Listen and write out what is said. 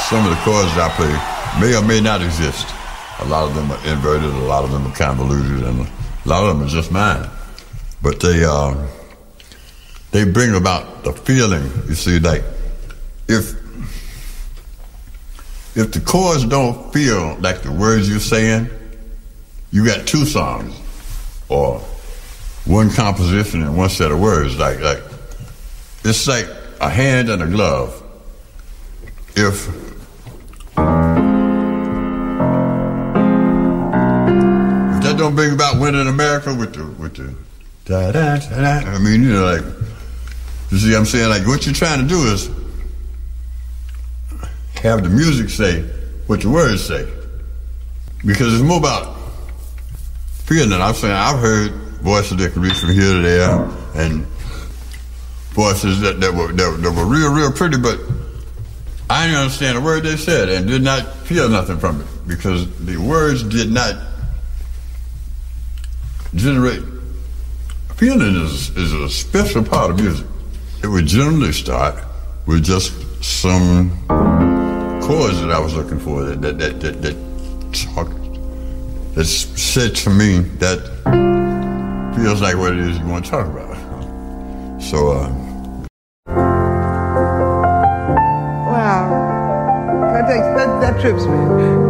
some of the chords that I play may or may not exist. A lot of them are inverted, a lot of them are convoluted, and a lot of them are just mine. But they bring about the feeling. You see, like if the chords don't feel like the words you're saying, you got two songs or one composition and one set of words. Like it's like a hand and a glove. If that don't bring about Winter in America with the da da da da, I mean, you know, like, you see what I'm saying? Like, what you're trying to do is have the music say what the words say, because it's more about feeling. I'm saying I've heard voices that could reach from here to there, and voices that were real pretty, but I didn't understand a word they said and did not feel nothing from it, because the words did not generate. Feeling is a special part of music. It would generally start with just some chords that I was looking for that said to me that feels like what it is you want to talk about. So wow, that trips me.